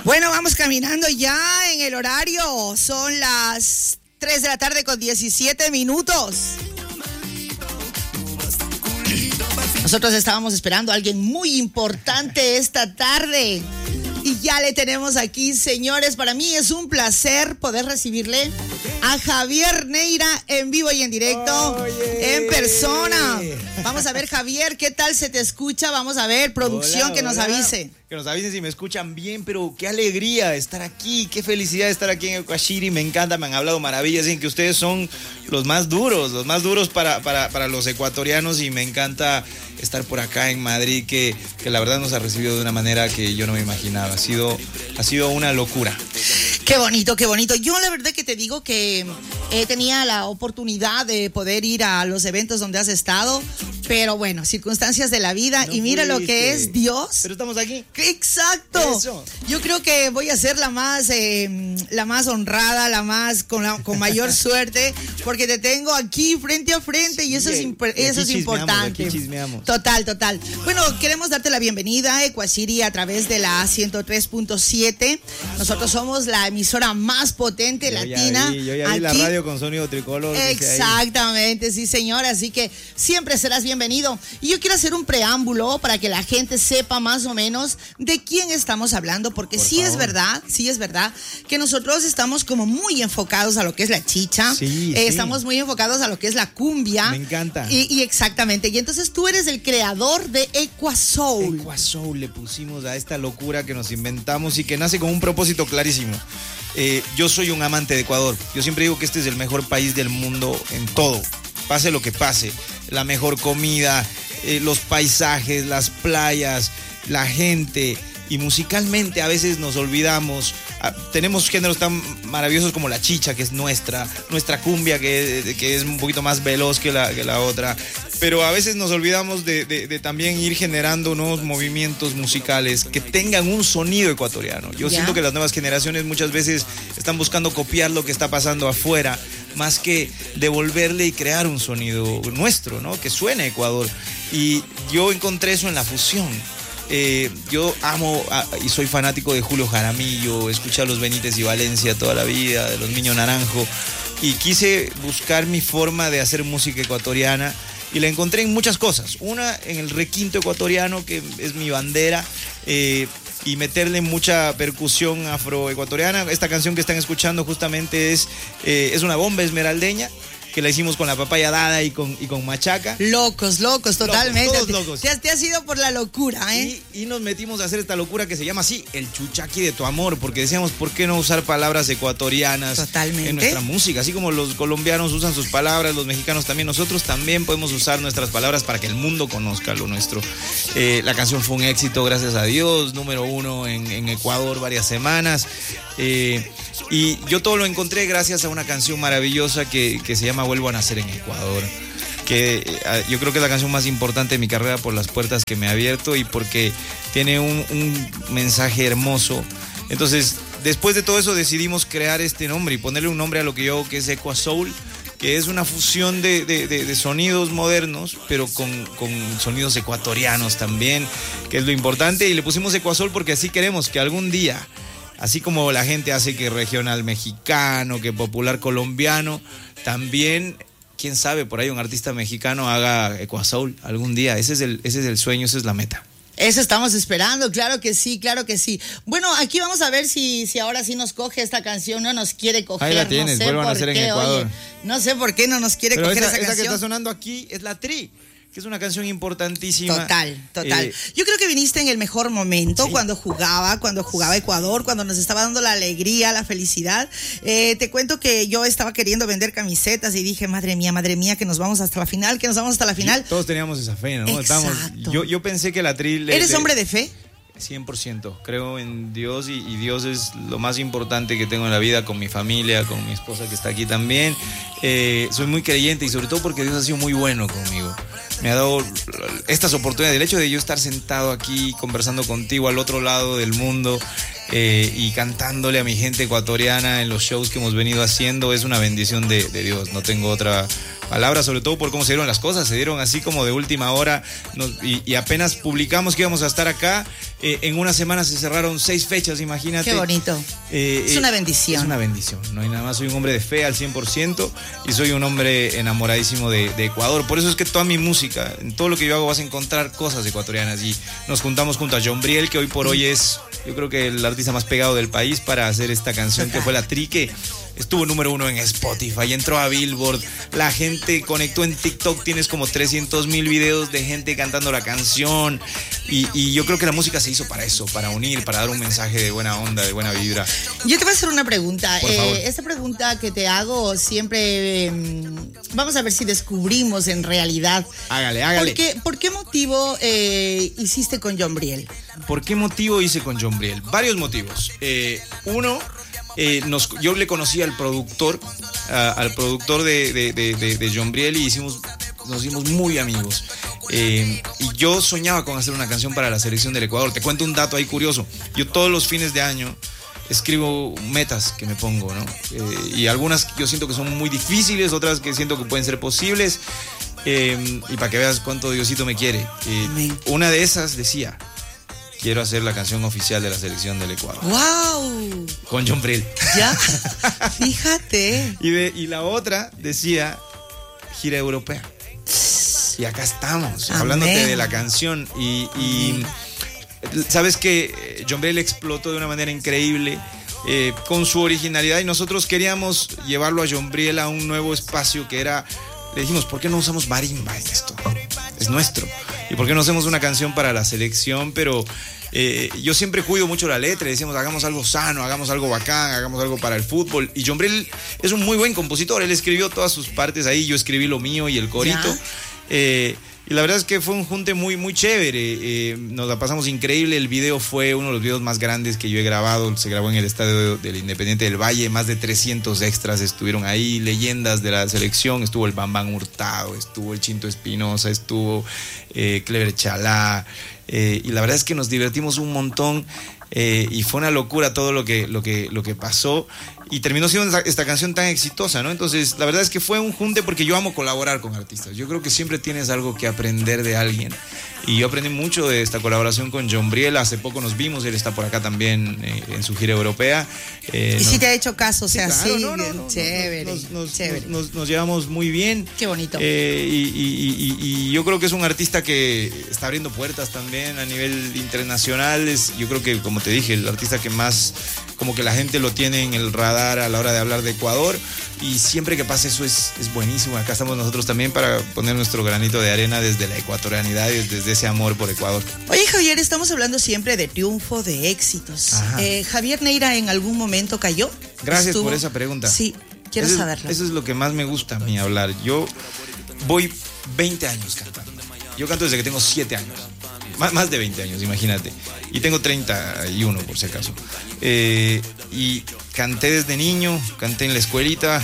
Bueno, vamos caminando ya en el horario. Son las 3 de la tarde con 17 minutos. Nosotros estábamos esperando a alguien muy importante esta tarde. Y ya le tenemos aquí, señores. Para mí es un placer poder recibirle a Javier Neira en vivo y en directo. Oye. En persona. Vamos a ver, Javier, ¿qué tal se te escucha? Vamos a ver, producción. Hola, que nos avise. Que nos avisen si me escuchan bien, pero qué alegría estar aquí, qué felicidad estar aquí en Ecuashiri, me encanta, me han hablado maravillas, dicen que ustedes son los más duros para los ecuatorianos y me encanta estar por acá en Madrid, que la verdad nos ha recibido de una manera que yo no me imaginaba, ha sido una locura. Qué bonito, qué bonito. Yo la verdad que te digo que tenía la oportunidad de poder ir a los eventos donde has estado, pero bueno, circunstancias de la vida no y mira fuiste. Lo que es Dios. Pero estamos aquí. Exacto. Eso. Yo creo que voy a ser la más honrada, la más con mayor suerte, porque te tengo aquí frente a frente y eso, eso es importante. Aquí chismeamos. Total. Bueno, queremos darte la bienvenida a Ecuashiri a través de la 103.7. Nosotros somos la emisora más potente latina. Yo ya vi la radio con sonido tricolor. Exactamente, sí, señor. Así que siempre serás bienvenido. Y yo quiero hacer un preámbulo para que la gente sepa más o menos de quién estamos hablando, porque sí es verdad que nosotros estamos como muy enfocados a lo que es la chicha. Sí. Estamos muy enfocados a lo que es la cumbia. Me encanta. Y exactamente. Y entonces tú eres el creador de Ecuasoul. Ecuasoul le pusimos a esta locura que nos inventamos y que nace con un propósito clarísimo. Yo soy un amante de Ecuador. Yo siempre digo que este es el mejor país del mundo en todo. Pase lo que pase. La mejor comida, los paisajes, las playas, la gente. Y musicalmente a veces nos olvidamos. Tenemos géneros tan maravillosos como la chicha, que es nuestra cumbia, que es un poquito más veloz que la otra. Pero a veces nos olvidamos de también ir generando nuevos movimientos musicales que tengan un sonido ecuatoriano. Yo siento que las nuevas generaciones muchas veces están buscando copiar lo que está pasando afuera, más que devolverle y crear un sonido nuestro, ¿no? Que suene a Ecuador. Y yo encontré eso en la fusión. Yo amo y soy fanático de Julio Jaramillo, escuché a los Benítez y Valencia toda la vida, de los Niño Naranjo, y quise buscar mi forma de hacer música ecuatoriana y la encontré en muchas cosas. Una, en el requinto ecuatoriano, que es mi bandera, y meterle mucha percusión afroecuatoriana. Esta canción que están escuchando justamente es una bomba esmeraldeña, que la hicimos con la papaya dada y con machaca. Locos, totalmente. Todos locos. Te has ido por la locura, ¿eh? Y nos metimos a hacer esta locura que se llama así, el chuchaqui de tu amor, porque decíamos, ¿por qué no usar palabras ecuatorianas totalmente en nuestra música? Así como los colombianos usan sus palabras, los mexicanos también, nosotros también podemos usar nuestras palabras para que el mundo conozca lo nuestro. La canción fue un éxito, gracias a Dios, número 1 en Ecuador varias semanas. Y yo todo lo encontré gracias a una canción maravillosa que se llama Vuelvo a nacer en Ecuador, que yo creo que es la canción más importante de mi carrera por las puertas que me ha abierto y porque tiene un mensaje hermoso. Entonces, después de todo eso decidimos crear este nombre y ponerle un nombre a lo que yo hago, que es Ecuasoul, que es una fusión de sonidos modernos, pero con sonidos ecuatorianos también, que es lo importante. Y le pusimos Ecuasoul porque así queremos que algún día, así como la gente hace que regional mexicano, que popular colombiano, también, quién sabe, por ahí un artista mexicano haga Ecuasoul algún día. Ese es el sueño, esa es la meta. Eso estamos esperando, claro que sí. Bueno, aquí vamos a ver si ahora sí nos coge esta canción, no nos quiere coger. Ahí la tienes, no sé Vuelvo a nacer en Ecuador. Oye, no sé por qué no nos quiere coger esa canción. Esa que está sonando aquí es La Tri, que es una canción importantísima. Total. Yo creo que viniste en el mejor momento, sí. cuando jugaba Ecuador, cuando nos estaba dando la alegría, la felicidad. Te cuento que yo estaba queriendo vender camisetas y dije, madre mía, que nos vamos hasta la final. Todos teníamos esa fe, ¿no? Exacto. Yo pensé que La Tri... ¿Eres hombre de fe? 100%, creo en Dios y Dios es lo más importante que tengo en la vida, con mi familia, con mi esposa que está aquí también. Soy muy creyente y sobre todo porque Dios ha sido muy bueno conmigo. Me ha dado estas oportunidades, el hecho de yo estar sentado aquí conversando contigo al otro lado del mundo y cantándole a mi gente ecuatoriana en los shows que hemos venido haciendo es una bendición de Dios. No tengo otra palabras, sobre todo por cómo se dieron las cosas, se dieron así como de última hora, y apenas publicamos que íbamos a estar acá, en una semana se cerraron 6 fechas, imagínate. Qué bonito. Es una bendición. Es una bendición, no hay nada más, soy un hombre de fe al 100% y soy un hombre enamoradísimo de Ecuador, por eso es que toda mi música, en todo lo que yo hago vas a encontrar cosas ecuatorianas, y nos juntamos junto a Jombriel, que hoy por hoy es, yo creo que el artista más pegado del país, para hacer esta canción que fue La Trique. Estuvo número 1 en Spotify, entró a Billboard, la gente conectó en TikTok, tienes como 300,000 videos de gente cantando la canción, y yo creo que la música se hizo para eso, para unir, para dar un mensaje de buena onda, de buena vibra. Yo te voy a hacer una pregunta. Por favor. Esta pregunta que te hago siempre, vamos a ver si descubrimos en realidad. Hágale. ¿Por qué motivo hiciste con Jombriel? ¿Por qué motivo hice con Jombriel? Varios motivos. Uno, yo le conocí al productor de Jombriel, y nos hicimos muy amigos. Y yo soñaba con hacer una canción para la selección del Ecuador. Te cuento un dato ahí curioso. Yo todos los fines de año escribo metas que me pongo, ¿no? Y algunas yo siento que son muy difíciles, otras que siento que pueden ser posibles. Y para que veas cuánto Diosito me quiere. Una de esas decía: quiero hacer la canción oficial de la selección del Ecuador. ¡Wow! Con Jombriel. Ya, fíjate. Y la otra decía: gira europea. Y acá estamos, hablándote de la canción. Y sabes que Jombriel explotó de una manera increíble, con su originalidad, y nosotros queríamos llevarlo a Jombriel a un nuevo espacio que era... Le dijimos, ¿por qué no usamos marimba en esto? Es nuestro. ¿Y por qué no hacemos una canción para la selección? Pero yo siempre cuido mucho la letra, y decíamos, hagamos algo sano, hagamos algo bacán, hagamos algo para el fútbol. Y Jombriel es un muy buen compositor, él escribió todas sus partes ahí, yo escribí lo mío y el corito. Y la verdad es que fue un junte muy, muy chévere. Nos la pasamos increíble. El video fue uno de los videos más grandes que yo he grabado. Se grabó en el estadio del Independiente del Valle. Más de 300 extras estuvieron ahí, leyendas de la selección. Estuvo el Bambán Hurtado, estuvo el Chinto Espinosa, estuvo Clever Chalá. Y la verdad es que nos divertimos un montón. Y fue una locura todo lo que pasó, y terminó siendo esta canción tan exitosa, ¿no? Entonces la verdad es que fue un junte, porque yo amo colaborar con artistas. Yo creo que siempre tienes algo que aprender de alguien, y yo aprendí mucho de esta colaboración con Jombriel. Hace poco nos vimos, él está por acá también en su gira europea. ¿Y si te ha hecho caso? O sea, claro, sí, no, chévere, chévere. Nos llevamos muy bien. Qué bonito. Y yo creo que es un artista que está abriendo puertas también a nivel internacional. Yo creo que, como te dije, el artista que más, como que la gente lo tiene en el radar a la hora de hablar de Ecuador, y siempre que pasa eso es buenísimo. Acá estamos nosotros también para poner nuestro granito de arena desde la ecuatorianidad y desde ese amor por Ecuador. Oye, Javier, estamos hablando siempre de triunfo, de éxitos. ¿Javier Neira en algún momento cayó? Gracias por esa pregunta. Sí, quiero saberlo. Eso es lo que más me gusta a mí hablar. Yo voy 20 años cantando. Yo canto desde que tengo 7 años. Más de 20 años, imagínate. Y tengo 31, por si acaso. Y canté desde niño, canté en la escuelita.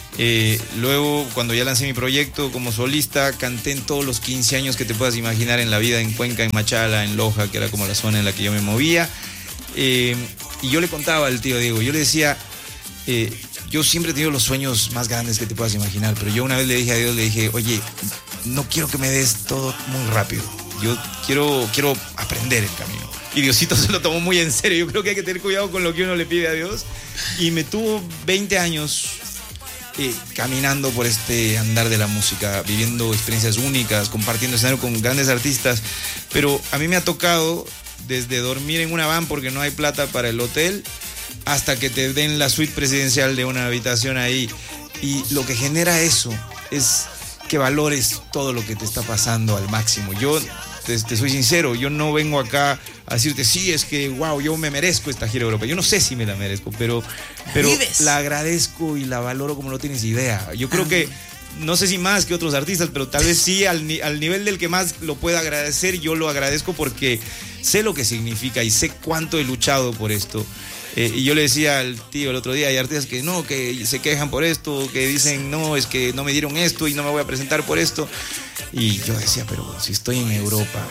Luego, cuando ya lancé mi proyecto como solista, canté en todos los 15 años que te puedas imaginar en la vida, en Cuenca, en Machala, en Loja, que era como la zona en la que yo me movía. Y yo le contaba al tío Diego, yo le decía, yo siempre he tenido los sueños más grandes que te puedas imaginar, pero yo una vez le dije a Dios, le dije, oye, no quiero que me des todo muy rápido. Yo quiero aprender el camino. Y Diosito se lo tomó muy en serio. Yo creo que hay que tener cuidado con lo que uno le pide a Dios. Y me tuvo 20 años caminando por este andar de la música, viviendo experiencias únicas, compartiendo escenario con grandes artistas. Pero a mí me ha tocado desde dormir en una van porque no hay plata para el hotel, hasta que te den la suite presidencial de una habitación ahí. Y lo que genera eso es que valores todo lo que te está pasando al máximo. Yo te soy sincero, yo no vengo acá a decirte, sí, es que, wow, yo me merezco esta gira europea. Yo no sé si me la merezco, pero la agradezco y la valoro como no tienes idea. Yo creo que, no sé si más que otros artistas, pero tal vez sí, al nivel del que más lo pueda agradecer, yo lo agradezco porque sé lo que significa y sé cuánto he luchado por esto. Y yo le decía al tío el otro día, hay artistas que no, que se quejan por esto, que dicen, no, es que no me dieron esto y no me voy a presentar por esto. Y yo decía, pero si estoy en Europa,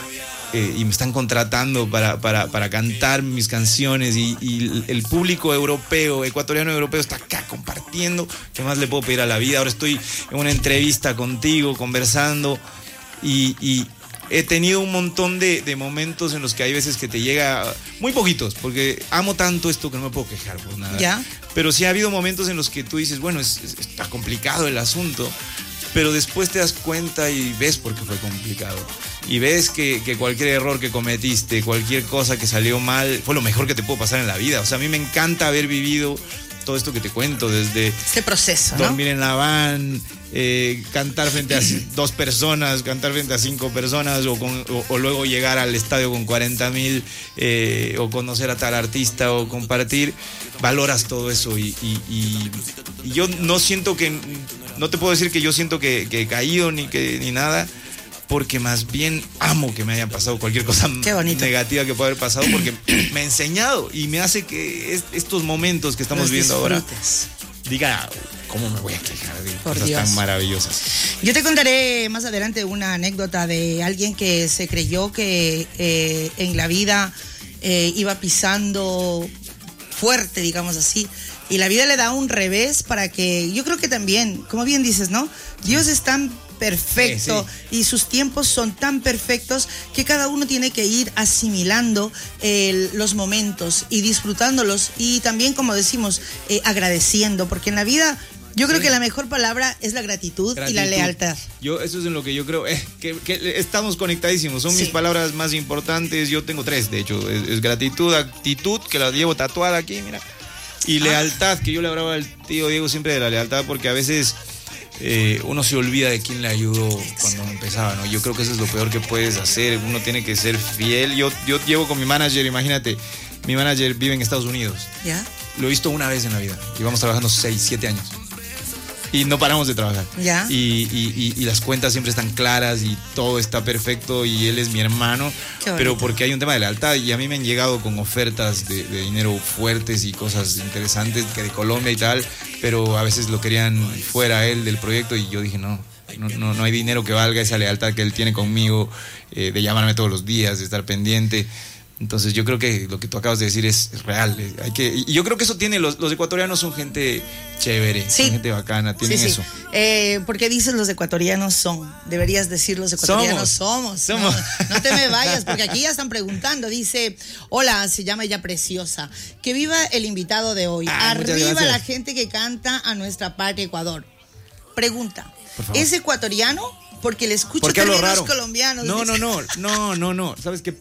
y me están contratando para cantar mis canciones y el público ecuatoriano europeo está acá compartiendo. ¿Qué más le puedo pedir a la vida? Ahora estoy en una entrevista contigo, conversando y he tenido un montón de momentos en los que hay veces que te llega, muy poquitos, porque amo tanto esto que no me puedo quejar por nada. ¿Ya? Pero sí ha habido momentos en los que tú dices, bueno, está complicado el asunto, pero después te das cuenta y ves por qué fue complicado. Y ves que cualquier error que cometiste, cualquier cosa que salió mal, fue lo mejor que te pudo pasar en la vida. O sea, a mí me encanta haber vivido todo esto que te cuento, desde este proceso, dormir en la van, cantar frente a 2 personas, cantar frente a 5 personas, o luego llegar al estadio con 40,000, o conocer a tal artista, o compartir. Valoras todo eso y yo no siento que, no te puedo decir que yo siento que he caído ni nada, porque más bien amo que me hayan pasado cualquier cosa negativa que pueda haber pasado, porque me ha enseñado y me hace que estos momentos que estamos viendo ahora diga, ¿cómo me voy a quejar de cosas tan maravillosas? Yo te contaré más adelante una anécdota de alguien que se creyó que en la vida iba pisando fuerte, digamos así, y la vida le da un revés para que, yo creo que también, como bien dices, ¿no? Dios es tan perfecto, y sus tiempos son tan perfectos que cada uno tiene que ir asimilando los momentos y disfrutándolos, y también, como decimos, agradeciendo, porque en la vida yo creo que la mejor palabra es la gratitud y la lealtad. Eso es en lo que yo creo, que estamos conectadísimos, son mis palabras más importantes. Yo tengo 3, de hecho, es gratitud, actitud, que la llevo tatuada aquí, mira, y lealtad, que yo le hablaba al tío Diego siempre de la lealtad, porque a veces uno se olvida de quién le ayudó cuando empezaba, ¿no? Yo creo que eso es lo peor que puedes hacer. Uno tiene que ser fiel. Yo llevo con mi manager, imagínate, mi manager vive en Estados Unidos. ¿Ya? Lo he visto una vez en la vida. Llevamos trabajando 6, 7 años. Y no paramos de trabajar. ¿Ya? Y las cuentas siempre están claras y todo está perfecto, y él es mi hermano. Pero porque hay un tema de lealtad, y a mí me han llegado con ofertas de dinero fuertes y cosas interesantes que de Colombia y tal, pero a veces lo querían fuera él del proyecto, y yo dije no hay dinero que valga esa lealtad que él tiene conmigo, de llamarme todos los días, de estar pendiente. Entonces yo creo que lo que tú acabas de decir es real. Y yo creo que eso tiene, los ecuatorianos son gente chévere, son gente bacana, tienen eso. ¿Por qué dices los ecuatorianos son? Deberías decir los ecuatorianos somos. No te me vayas, porque aquí ya están preguntando. Dice, hola, se llama ella Preciosa. Que viva el invitado de hoy. Arriba la gente que canta a nuestra patria Ecuador. Pregunta, ¿es ecuatoriano? Porque le escucho términos colombianos. No. ¿Sabes qué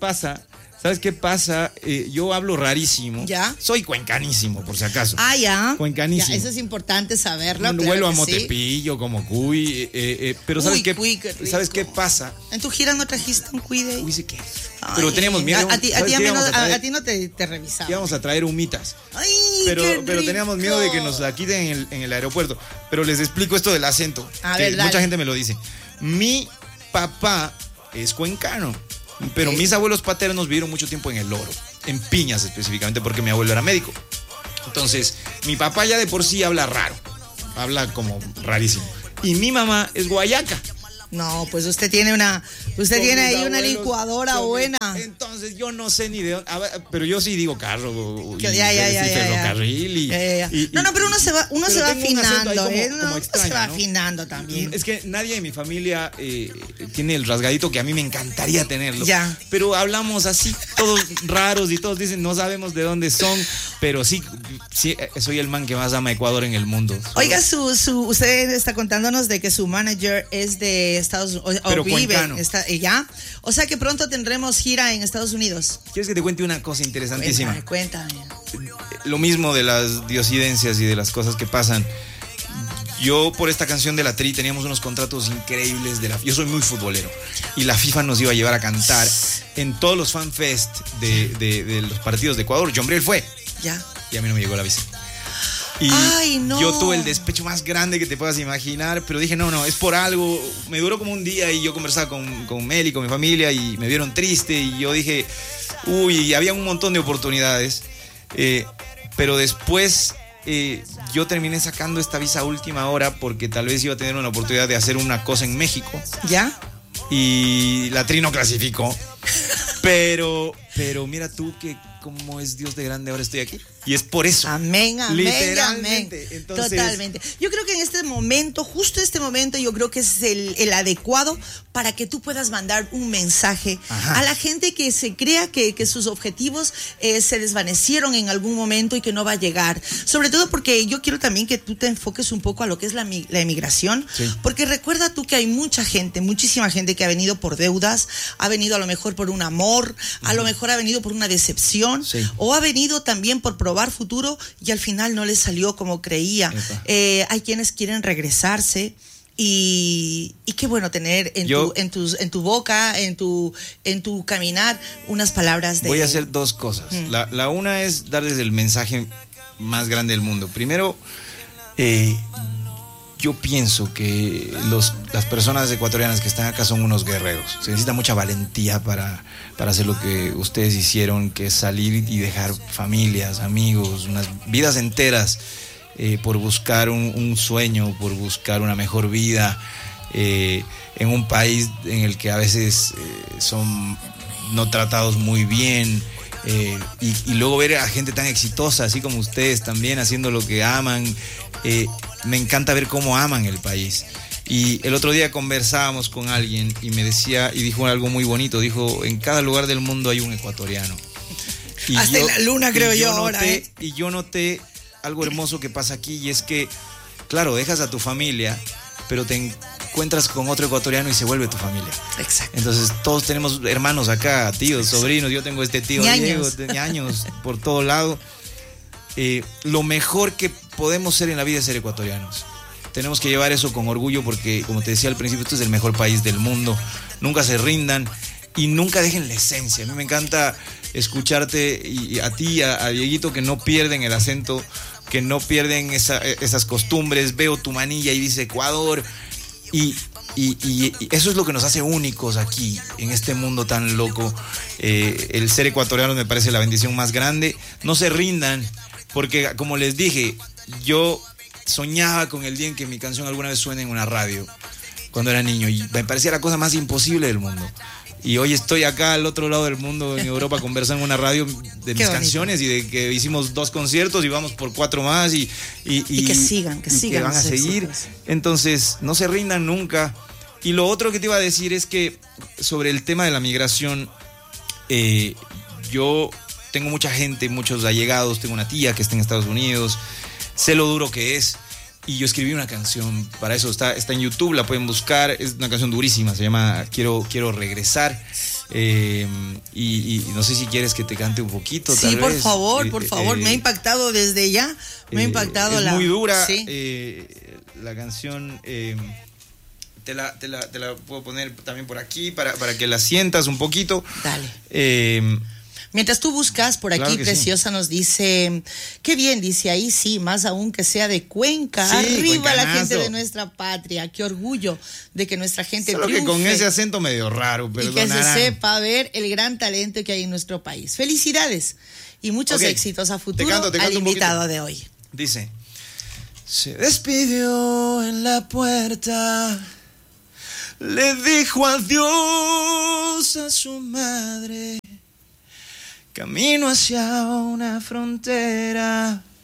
pasa? Yo hablo rarísimo. ¿Ya? Soy cuencanísimo, por si acaso. Ya. Cuencanísimo. Ya, eso es importante saberlo. Vuelo a Motepillo, como cuy. Pero ¿sabes qué? ¿Sabes qué pasa? ¿En tu gira no trajiste un cuy de ahí? Uy, sí que. Pero teníamos miedo. A ti no te revisaba. Íbamos a traer humitas. Ay, pero teníamos miedo de que nos la quiten en el aeropuerto. Pero les explico esto del acento. Mucha gente me lo dice. Mi papá es cuencano. Pero mis abuelos paternos vivieron mucho tiempo en El Oro, en Piñas específicamente, porque mi abuelo era médico. Entonces, mi papá ya de por sí habla raro, habla como rarísimo. Y mi mamá es guayaca. No, pues usted tiene ahí una licuadora buena. Entonces yo no sé ni de dónde, pero yo sí digo carro, ferrocarril pero uno se va afinando, se va afinando también. Es que nadie de mi familia tiene el rasgadito que a mí me encantaría tenerlo. Ya. Pero hablamos así, todos raros, y todos dicen, no sabemos de dónde son, pero sí, soy el man que más ama Ecuador en el mundo. Oiga, usted está contándonos de que su manager es de Estados Unidos, pero vive, ¿ya? O sea que pronto tendremos gira en Estados Unidos. ¿Quieres que te cuente una cosa interesantísima? Cuéntame. Lo mismo de las diosidencias y de las cosas que pasan. Yo, por esta canción de la Tri, teníamos unos contratos increíbles. Yo soy muy futbolero, y la FIFA nos iba a llevar a cantar en todos los fanfest de los partidos de Ecuador. John Briel fue. Ya. Y a mí no me llegó la visa. Y yo tuve el despecho más grande que te puedas imaginar, pero dije, no, es por algo. Me duró como un día, y yo conversaba con Mel y con mi familia, y me vieron triste, y yo dije, había un montón de oportunidades, pero después yo terminé sacando esta visa a última hora, porque tal vez iba a tener una oportunidad de hacer una cosa en México. ¿Ya? Y la Tri no clasificó. Pero mira tú que como es Dios de grande, ahora estoy aquí. Y es por eso. Amén, amén, literalmente. amén. Entonces, totalmente. Yo creo que en este momento, justo este momento, yo creo que es el adecuado para que tú puedas mandar un mensaje a la gente que se crea que sus objetivos se desvanecieron en algún momento y que no va a llegar. Sobre todo porque yo quiero también que tú te enfoques un poco a lo que es la emigración. Sí. Porque recuerda tú que hay mucha gente, muchísima gente que ha venido por deudas, ha venido a lo mejor por un amor, a lo mejor ha venido por una decepción, o ha venido también por probar futuro y al final no le salió como creía. Hay quienes quieren regresarse. Y qué bueno tener en tu boca, en tu caminar, unas palabras de... Voy a hacer dos cosas. La una es darles el mensaje más grande del mundo. Primero, yo pienso que las personas ecuatorianas que están acá son unos guerreros. Se necesita mucha valentía para hacer lo que ustedes hicieron, que es salir y dejar familias, amigos, unas vidas enteras, por buscar un sueño, por buscar una mejor vida, en un país en el que a veces son no tratados muy bien, y luego ver a gente tan exitosa, así como ustedes también, haciendo lo que aman. Me encanta ver cómo aman el país. Y el otro día conversábamos con alguien y me decía, y dijo algo muy bonito, dijo, en cada lugar del mundo hay un ecuatoriano. Y hasta en la luna, creo yo ahora. Y yo noté algo hermoso que pasa aquí, y es que, claro, dejas a tu familia, pero te encuentras con otro ecuatoriano y se vuelve tu familia. Exacto. Entonces todos tenemos hermanos acá, tíos, sobrinos. Yo tengo este tío Diego, ñaños por todo lado. Lo mejor que podemos ser en la vida es ser ecuatorianos. Tenemos que llevar eso con orgullo porque, como te decía al principio, este es el mejor país del mundo. Nunca se rindan y nunca dejen la esencia. A mí me encanta escucharte, y a ti, a Dieguito, que no pierden el acento, que no pierden esas costumbres. Veo tu manilla y dice Ecuador, y eso es lo que nos hace únicos aquí, en este mundo tan loco. El ser ecuatoriano me parece la bendición más grande. No se rindan, porque como les dije, yo soñaba con el día en que mi canción alguna vez suene en una radio, cuando era niño, y me parecía la cosa más imposible del mundo. Y hoy estoy acá al otro lado del mundo, en Europa, conversando en una radio de mis canciones, y de que hicimos 2 conciertos y vamos por 4 más, y que sigan, que van a seguir. Entonces, no se rindan nunca. Y lo otro que te iba a decir es que sobre el tema de la migración, yo tengo mucha gente, muchos allegados, tengo una tía que está en Estados Unidos, sé lo duro que es. Y yo escribí una canción para eso, está en YouTube, la pueden buscar, es una canción durísima, se llama Quiero Regresar. Y no sé si quieres que te cante un poquito. Sí, tal por vez. favor, me ha impactado desde ya, me ha impactado. Es muy dura, ¿sí? La canción, te la puedo poner también por aquí para que la sientas un poquito. Dale. Mientras tú buscas, por aquí, claro Preciosa sí. Nos dice, qué bien, dice ahí sí, más aún que sea de Cuenca, sí, arriba cuencanazo. La gente de nuestra patria, qué orgullo de que nuestra gente solo triunfe. Que con ese acento medio raro, perdonarán. Y que se sepa ver el gran talento que hay en nuestro país. Felicidades y muchos éxitos a futuro te canto al invitado de hoy. Dice, se despidió en la puerta, le dijo adiós a su madre. Camino hacia una frontera